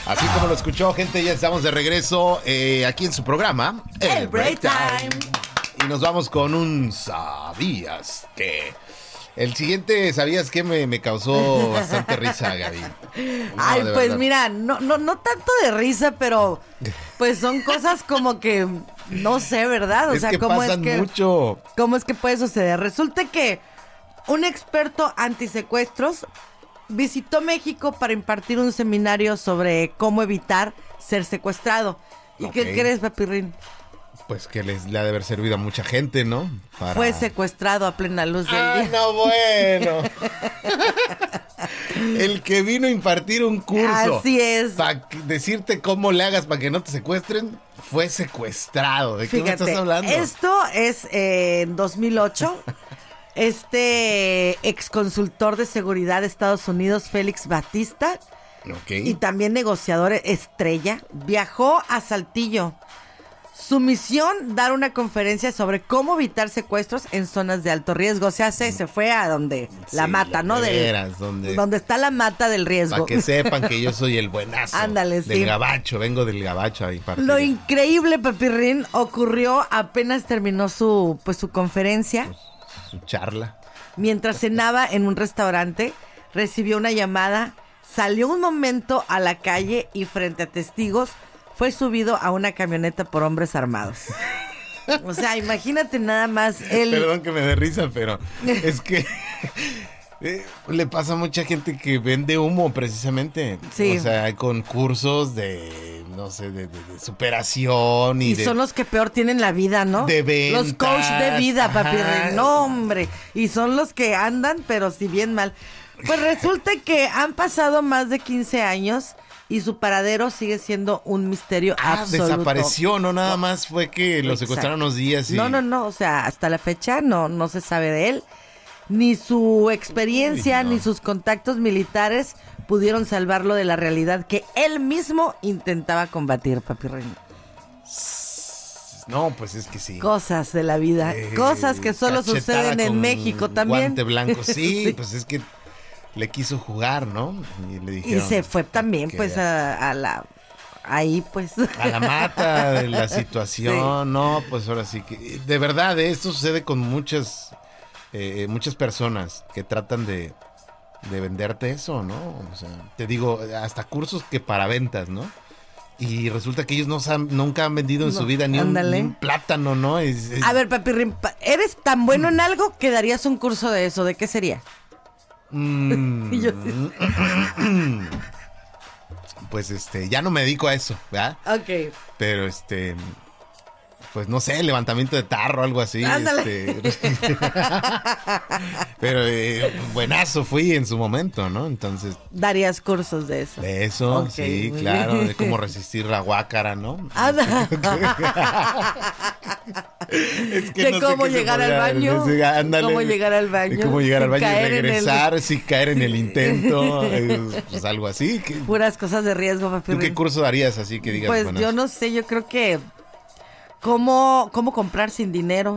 Así como lo escuchó, gente, ya estamos de regreso aquí en su programa, El Break Time. Y nos vamos con un ¿sabías qué? El siguiente, ¿sabías qué? Me causó bastante risa, Gaby. Ay, de pues verdad. mira, no tanto de risa, pero pues son cosas como que no sé, ¿verdad? O Es sea, que pasan mucho. ¿cómo es que puede suceder? Resulta que un experto antisecuestros visitó México para impartir un seminario sobre cómo evitar ser secuestrado. ¿Y Ok. qué crees, Papirrín? Pues que le ha de haber servido a mucha gente, ¿no? Fue secuestrado a plena luz del día. No, bueno. El que vino a impartir un curso. Así es. Para decirte cómo le hagas para que no te secuestren, fue secuestrado. ¿De qué me estás hablando? Esto es en 2008. Este exconsultor de seguridad de Estados Unidos, Félix Batista, y también negociador estrella, viajó a Saltillo. Su misión, dar una conferencia sobre cómo evitar secuestros en zonas de alto riesgo. O sea, se fue a donde la mata, ¿no? Donde está la mata del riesgo. Para que sepan que yo soy el buenazo. Ándale, del sí. Gabacho, vengo del Gabacho ahí. Lo increíble, Papirrín, ocurrió apenas terminó su conferencia. Su charla. Mientras cenaba en un restaurante, recibió una llamada, salió un momento a la calle y frente a testigos fue subido a una camioneta por hombres armados. O sea, imagínate nada más él. Perdón que me dé risa, pero es que le pasa a mucha gente que vende humo precisamente. Sí. O sea, hay concursos de, no sé, de superación y son los que peor tienen la vida, ¿no? De ventas. Los coach de vida, Ajá. Papirrín. No, hombre. Y son los que andan, pero si bien mal. Pues resulta que han pasado más de 15 años y su paradero sigue siendo un misterio absoluto. Desapareció, no nada más fue que lo secuestraron unos días y... No, o sea, hasta la fecha no se sabe de él. Ni su experiencia, ni sus contactos militares pudieron salvarlo de la realidad que él mismo intentaba combatir, Papirrín. No, pues es que sí. Cosas de la vida, cosas que solo Cachetada suceden en con México también. Guante blanco, sí, Sí. pues es que le quiso jugar, ¿no? Y le dijeron, Y se fue también, pues, a la... Ahí, pues. a la mata de la situación, Sí. no, pues ahora sí que... De verdad, esto sucede con muchas personas que tratan de venderte eso, ¿no? O sea, te digo, hasta cursos que para ventas, ¿no? Y resulta que ellos nunca han vendido en su vida ni un plátano, ¿no? A ver, Papirrín, ¿eres tan bueno en algo que darías un curso de eso? ¿De qué sería? Y yo sí. Pues ya no me dedico a eso, ¿verdad? Ok. Pero pues no sé, levantamiento de tarro, algo así. Ándale. Pero buenazo fui en su momento, ¿no? Entonces. Darías cursos de eso. De eso, Ok, sí, muy claro, bien. de cómo resistir la guácara, ¿no? Es que de no sé cómo qué se llegar al podría baño. decir, ándale. Cómo llegar al baño. De cómo llegar al sin baño y caer en regresar sin caer en el intento. Pues algo así. Puras cosas de riesgo, ¿Tú Papirrín. qué curso darías así que digas? Pues buenas? yo no sé, yo creo que cómo comprar sin dinero.